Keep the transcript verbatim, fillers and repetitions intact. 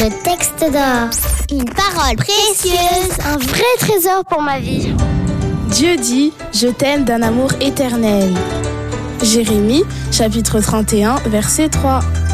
Le texte d'or. Une parole précieuse, un vrai trésor pour ma vie. Dieu dit « Je t'aime d'un amour éternel ». Jérémie, chapitre trente et un, verset trois.